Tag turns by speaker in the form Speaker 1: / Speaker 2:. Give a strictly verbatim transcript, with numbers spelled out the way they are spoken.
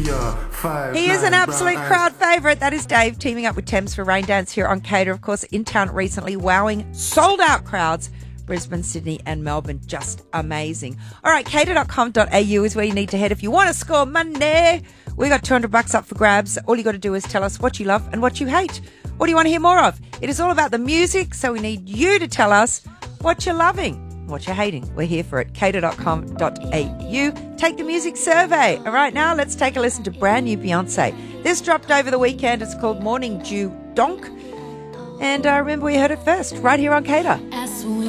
Speaker 1: He is an absolute crowd favourite. That is Dave teaming up with Thames for Rain Dance here on Cater. Of course, in town recently, wowing sold-out crowds. Brisbane, Sydney and Melbourne, just amazing. All right, cater dot com dot a u is where you need to head if you want to score money. We got two hundred bucks up for grabs. All you got to do is tell us what you love and what you hate. What do you want to hear more of? It is all about the music, so we need you to tell us what you're loving, what you're hating. We're here for it. cater dot com dot a u. Take the music survey. All right, now let's take a listen to brand new Beyonce. This dropped over the weekend. It's called Morning Dew Donk. And uh, remember, we heard it first right here on Cater.